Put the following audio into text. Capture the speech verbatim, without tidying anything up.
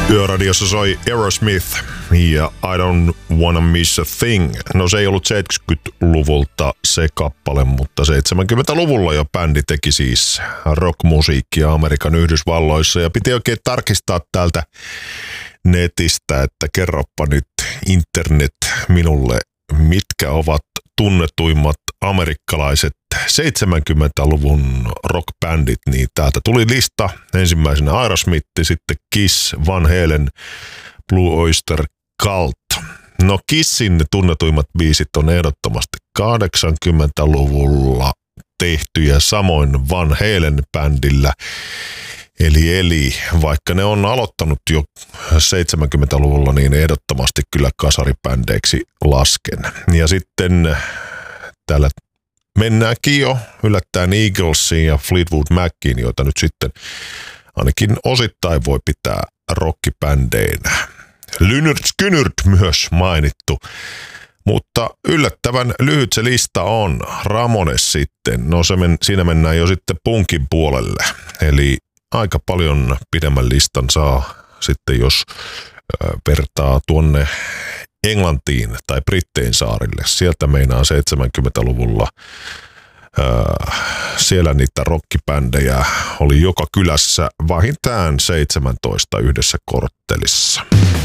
Yöradiossa soi Aerosmith ja I Don't Wanna Miss a Thing. No se ei ollut seitsemänkymmentäluvulta se kappale, mutta seitsemänkymmentäluvulla jo bändi teki siis rockmusiikkia Amerikan Yhdysvalloissa ja piti oikein tarkistaa täältä netistä, että kerroppa nyt internet minulle, mitkä ovat tunnetuimmat amerikkalaiset seitsemänkymmentäluvun rockbändit, niin täältä tuli lista. Ensimmäisenä Aerosmith, sitten Kiss, Van Halen, Blue Oyster Cult. No Kissin tunnetuimmat biisit on ehdottomasti kahdeksankymmentäluvulla tehtyjä, samoin Van Halen bändillä. Eli, eli vaikka ne on aloittanut jo seitsemänkymmentäluvulla, niin ehdottomasti kyllä kasaribändeiksi lasken. Ja sitten täällä mennäänkin jo yllättäen Eaglesiin ja Fleetwood Maciin, joita nyt sitten ainakin osittain voi pitää rockibändeinä. Lynyrd Skynyrd myös mainittu, mutta yllättävän lyhyt se lista on. Ramones sitten, no se men, siinä mennään jo sitten punkin puolelle, eli aika paljon pidemmän listan saa sitten, jos ö, vertaa tuonne Englantiin tai Brittein saarille. Sieltä meinaa seitsemänkymmentäluvulla ö, siellä niitä rockibändejä oli joka kylässä vähintään seitsemäntoista yhdessä korttelissa.